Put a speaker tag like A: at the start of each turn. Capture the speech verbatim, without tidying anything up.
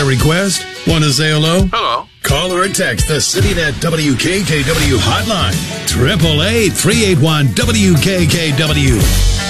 A: request? Want to say hello?
B: Hello.
A: Call or text the CityNet W K K W hotline. triple eight, three eight one, W K K W.